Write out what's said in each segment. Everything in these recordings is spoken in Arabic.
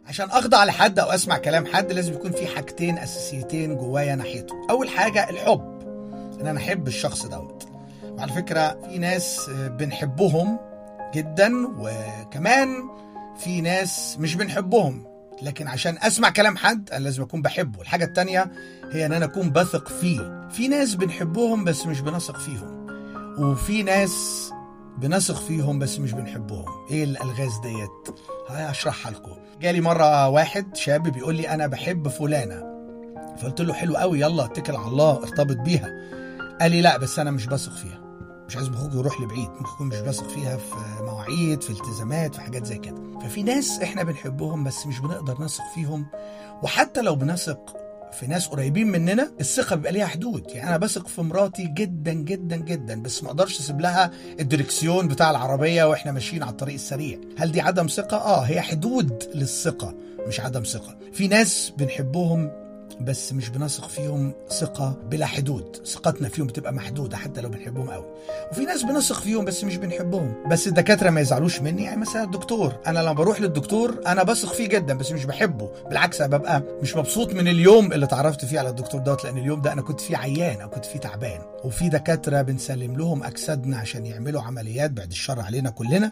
عشان أخضع لحد أو أسمع كلام حد لازم يكون في حاجتين أساسيتين جوايا ناحيته. أول حاجة الحب، إن أنا أحب الشخص دوت. وعلى فكرة في ناس بنحبهم جدا، وكمان في ناس مش بنحبهم، لكن عشان أسمع كلام حد أنا لازم أكون بحبه. الحاجة التانية هي أن أنا أكون بثق فيه. في ناس بنحبهم بس مش بنثق فيهم، وفي ناس بنثق فيهم بس مش بنحبهم. ايه الالغاز ديت؟ هشرحها لكم. جالي مره واحد شاب بيقول لي انا بحب فلانه، فقلت له حلو قوي، يلا اتكل على الله ارتبط بيها. قال لي لا بس انا مش بثق فيها، مش عايز اخوك يروح لبعيد، ممكن يكون مش بثق فيها في مواعيد، في التزامات، في حاجات زي كده. ففي ناس احنا بنحبهم بس مش بنقدر نثق فيهم، وحتى لو بنثق في ناس قريبين مننا الثقة بيبقى ليها حدود. يعني أنا بثق في مراتي جدا جدا جدا، بس ما أقدرش أسيب لها الدركسيون بتاع العربية وإحنا ماشيين على الطريق السريع. هل دي عدم ثقة؟ هي حدود للثقة مش عدم ثقة. في ناس بنحبهم بس مش بنثق فيهم ثقة بلا حدود، ثقتنا فيهم بتبقى محدودة حتى لو بنحبهم قوي. وفي ناس بنثق فيهم بس مش بنحبهم. بس الدكاترة ما يزعلوش مني، يعني مثلا الدكتور، أنا لما بروح للدكتور أنا بثق فيه جدا بس مش بحبه، بالعكس أنا ببقى مش مبسوط من اليوم اللي اتعرفت فيه على الدكتور دوت، لأن اليوم ده أنا كنت فيه عيان أو كنت فيه تعبان. وفي دكاترة بنسلم لهم أجسادنا عشان يعملوا عمليات بعد الشر علينا كلنا،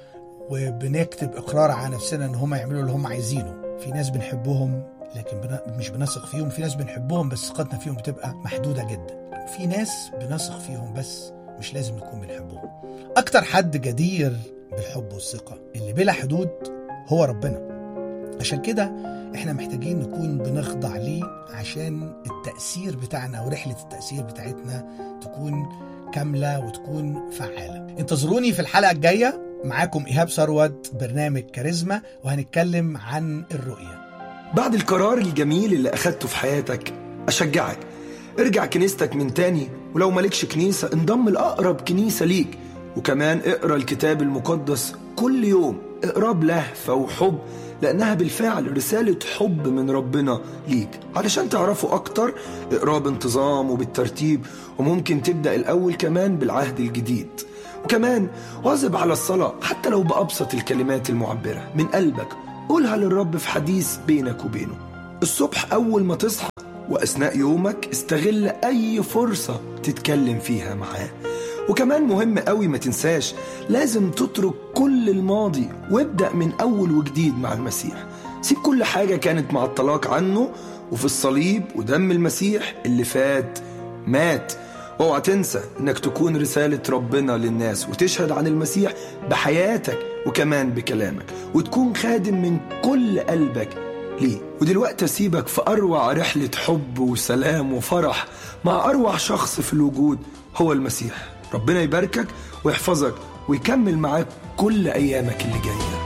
وبنكتب إقرار على نفسنا إن هم يعملوا اللي هم عايزينه. في ناس بنحبهم لكن مش بنثق فيهم، في ناس بنحبهم بس ثقتنا فيهم بتبقى محدودة جدا، في ناس بنثق فيهم بس مش لازم نكون بنحبهم. أكتر حد جدير بالحب والثقة اللي بلا حدود هو ربنا. عشان كده احنا محتاجين نكون بنخضع ليه عشان التأثير بتاعنا ورحلة التأثير بتاعتنا تكون كاملة وتكون فعالة. انتظروني في الحلقة الجاية، معاكم إيهاب ثروت، برنامج كاريزما، وهنتكلم عن الرؤية. بعد القرار الجميل اللي أخدته في حياتك أشجعك ارجع كنيستك من تاني، ولو مالكش كنيسة انضم لأقرب كنيسة ليك، وكمان اقرأ الكتاب المقدس كل يوم، اقرأ بلهفة وحب، لأنها بالفعل رسالة حب من ربنا ليك. علشان تعرفوا أكتر اقرأ بانتظام وبالترتيب، وممكن تبدأ الأول كمان بالعهد الجديد. وكمان واظب على الصلاة حتى لو بأبسط الكلمات المعبرة من قلبك، قولها للرب في حديث بينك وبينه. الصبح أول ما تصحى وأثناء يومك استغل أي فرصة تتكلم فيها معاه. وكمان مهم قوي ما تنساش لازم تترك كل الماضي وابدأ من أول وجديد مع المسيح. سيب كل حاجة كانت معطلاك عنه، وفي الصليب ودم المسيح اللي فات مات. اوعى تنسى انك تكون رسالة ربنا للناس وتشهد عن المسيح بحياتك وكمان بكلامك، وتكون خادم من كل قلبك ليه. ودلوقتي اسيبك في اروع رحلة حب وسلام وفرح مع اروع شخص في الوجود هو المسيح. ربنا يباركك ويحفظك ويكمل معاك كل ايامك اللي جايه.